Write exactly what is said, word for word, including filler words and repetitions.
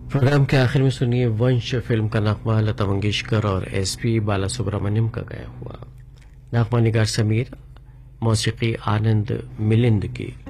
Programme के आखिर में सुनिए वंश फिल्म का नगमा लता मंगेशकर और एसपी बाला सुब्रमण्यम का गाया हुआ। नगमा निगार समीर, मौसीकी आनंद मिलिंद की।